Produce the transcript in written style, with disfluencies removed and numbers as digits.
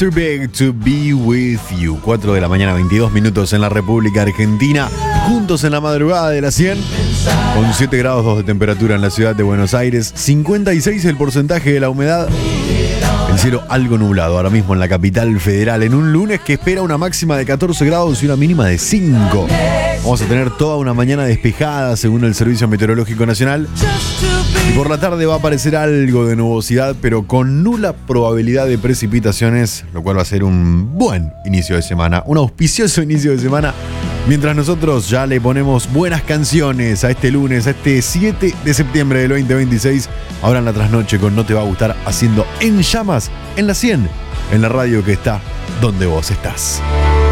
Mr. Big to be with you. 4 de la mañana, 22 minutos en la República Argentina. Juntos en la madrugada de la 100. Con 7 grados 2 de temperatura en la ciudad de Buenos Aires. 56 el porcentaje de la humedad. El cielo algo nublado ahora mismo en la capital federal. En un lunes que espera una máxima de 14 grados y una mínima de 5. Vamos a tener toda una mañana despejada según el Servicio Meteorológico Nacional. Y por la tarde va a aparecer algo de nubosidad, pero con nula probabilidad de precipitaciones, lo cual va a ser un buen inicio de semana, un auspicioso inicio de semana, mientras nosotros ya le ponemos buenas canciones a este lunes, a este 7 de septiembre del 2026, ahora en la trasnoche con No Te Va a Gustar, haciendo En Llamas, en la 100, en la radio que está donde vos estás.